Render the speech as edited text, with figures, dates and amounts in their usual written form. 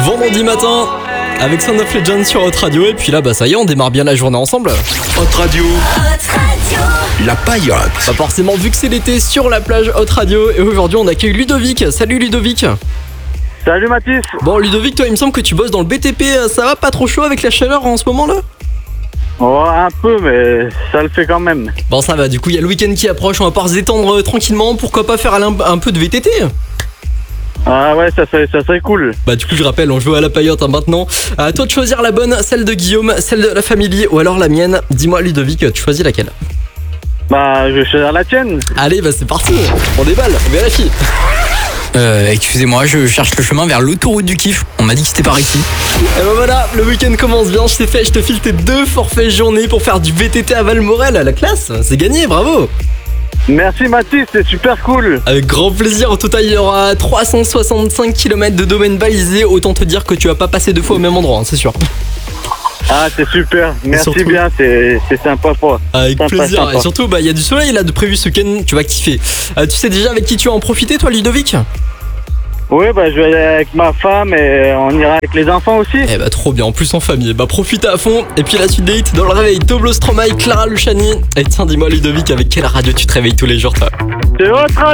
vendredi matin avec Sound of Legends sur Hot Radio. Et puis là, ça y est, on démarre bien la journée ensemble. Hot Radio. La paillote. Forcément, vu que c'est l'été sur la plage Hot Radio. Et aujourd'hui, on accueille Ludovic. Salut Ludovic. Salut Mathis. Bon Ludovic, toi il me semble que tu bosses dans le BTP. Ça va, pas trop chaud avec la chaleur en ce moment là? Oh, un peu, mais ça le fait quand même. Bon, ça va, du coup il y a le week-end qui approche. On va pouvoir se détendre tranquillement. Pourquoi pas faire un peu de VTT? Ah ouais, ça serait cool. Du coup je rappelle, on joue à la paillote maintenant. À toi de choisir la bonne, celle de Guillaume, celle de la famille ou alors la mienne. Dis-moi Ludovic, tu choisis laquelle? Je vais choisir la tienne. Allez, c'est parti. On déballe, on vérifie. Excusez-moi, je cherche le chemin vers l'autoroute du kiff. On m'a dit que c'était par ici. Et voilà, le week-end commence bien. Je te file tes 2 forfaits journée pour faire du VTT à Valmorel. La classe, c'est gagné, bravo. Merci Mathis, c'est super cool. Avec grand plaisir. Au total, il y aura 365 km de domaine balisé. Autant te dire que tu vas pas passer 2 fois au même endroit, c'est sûr. Ah, c'est super, merci surtout, bien, c'est sympa quoi. Avec sympa, plaisir. sympa. Et surtout, il y a du soleil là de prévu ce week-end, tu vas kiffer. Tu sais déjà avec qui tu vas en profiter, toi, Ludovic? Oui, je vais aller avec ma femme et on ira avec les enfants aussi. Trop bien, en plus en famille. Profite à fond. Et puis la suite des hits dans le réveil, Toblo Stromae, Clara Luciani. Et tiens, dis-moi Ludovic, avec quelle radio tu te réveilles tous les jours, toi? C'est votre radio.